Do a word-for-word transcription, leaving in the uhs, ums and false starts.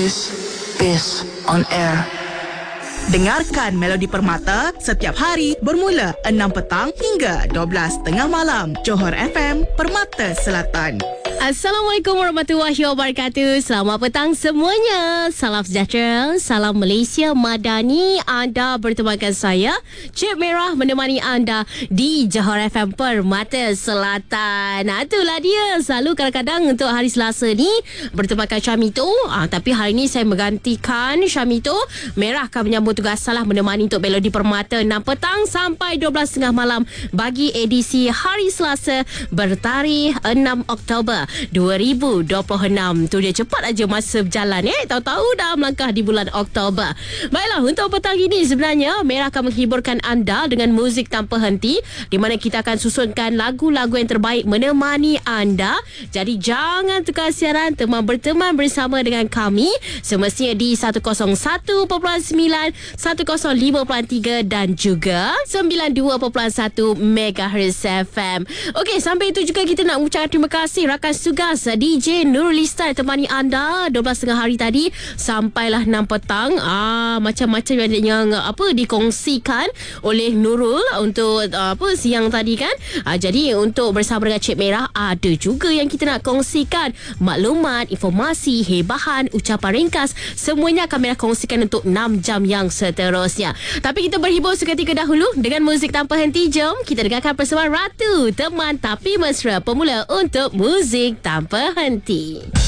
is Base on Air. Dengarkan Melodi Permata setiap hari bermula enam petang hingga dua belas tengah malam. Johor F M, Permata Selatan. Assalamualaikum warahmatullahi wabarakatuh. Selamat petang semuanya. Salam sejahtera, salam Malaysia Madani. Anda bertemankan saya, Cik Merah, menemani anda di Johor F M Permata Selatan. Nah, itulah dia. Selalu kadang-kadang untuk hari Selasa ni bertemankan Syamito. Ah, tapi hari ni saya menggantikan Syamito. Merah akan menyambut tugas salah menemani untuk Melodi Permata enam petang sampai dua belas tengah malam bagi edisi hari Selasa bertarikh enam Oktober dua ribu dua puluh enam. Tu dia, cepat aja masa berjalan eh. Tahu-tahu dah melangkah di bulan Oktober. Baiklah, untuk petang ini sebenarnya Merah akan menghiburkan anda dengan muzik tanpa henti, di mana kita akan susunkan lagu-lagu yang terbaik menemani anda. Jadi jangan tukar siaran, teman berteman bersama dengan kami semestinya di seratus satu perpuluhan sembilan, seratus lima perpuluhan tiga dan juga sembilan puluh dua perpuluhan satu megahertz F M. Okey, sampai itu juga kita nak ucapkan terima kasih rakan tugas D J Nurul Istar temani anda dua belas tengah hari tadi sampailah enam petang. Ah, macam-macam yang, yang apa dikongsikan oleh Nurul untuk uh, apa siang tadi kan. Ah, jadi untuk bersama dengan Cik Merah ada juga yang kita nak kongsikan maklumat, informasi, hebahan, ucapan ringkas, semuanya akan Merah kongsikan untuk enam jam yang seterusnya. Tapi kita berhibur seketika dahulu dengan muzik tanpa henti. Jom kita dengarkan persembahan Ratu, teman tapi mesra pemula untuk muzik tanpa henti.